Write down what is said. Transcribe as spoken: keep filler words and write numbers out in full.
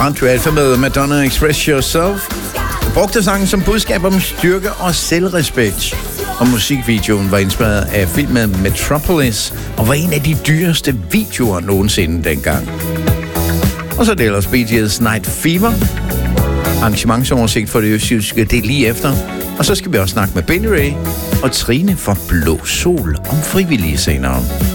Radio Alfa med Madonna Express Yourself. Brugte sangen som budskab om styrke og selvrespekt. Og musikvideoen var inspireret af filmen Metropolis og var en af de dyreste videoer nogensinde dengang. Og så er det ellers B G's Night Fever. Arrangementsoversigt for det østjyske, det er lige efter. Og så skal vi også snakke med Benny Ray og Trine for Blå Sol om frivillige senere.